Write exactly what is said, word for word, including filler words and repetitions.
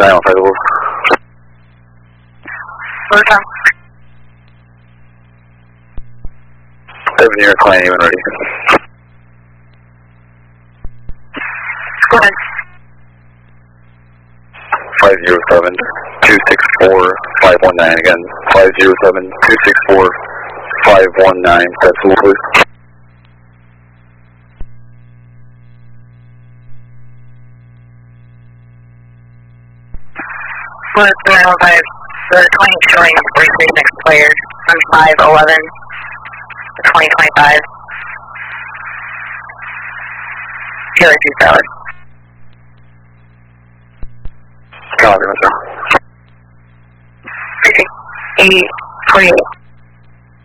nine one five Wolf. What time? Seven year client even ready. Go ahead. Five zero seven two six four five one nine again. Five zero seven two six four five one nine. That's Wolf, please. What is the nine one five? The twenty showing briefly expired on five eleven twenty twenty-five. Killer two salad. Copy, Mister eighty forty-eight.